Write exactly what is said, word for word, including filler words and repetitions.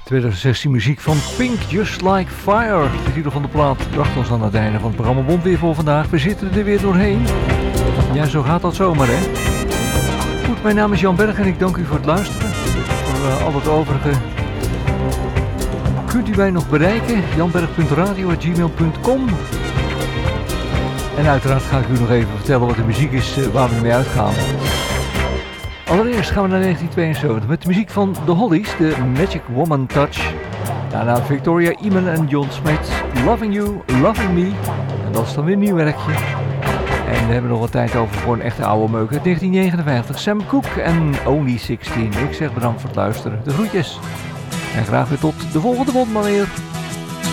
tweeduizend zestien muziek van Pink, Just Like Fire. De titel van de plaat bracht ons aan het einde van het programma Bond weer voor vandaag. We zitten er weer doorheen. Ja, zo gaat dat zomaar, hè. Goed, mijn naam is Jan Berg en ik dank u voor het luisteren. Voor uh, al het overige kunt u mij nog bereiken. janberg punt radio apenstaartje gmail punt com. En uiteraard ga ik u nog even vertellen wat de muziek is uh, waar we mee uitgaan. Allereerst gaan we naar negentien tweeënzeventig met de muziek van The Hollies, de Magic Woman Touch. Daarna Victoria Eamon en John Smith, Loving You, Loving Me. En dat is dan weer een nieuw werkje. En we hebben nog wat tijd over voor een echte oude meuk uit negentien negenenvijftig. Sam Cooke en Only zestien. Ik zeg bedankt voor het luisteren. De groetjes. En graag weer tot de volgende Bond maar weer.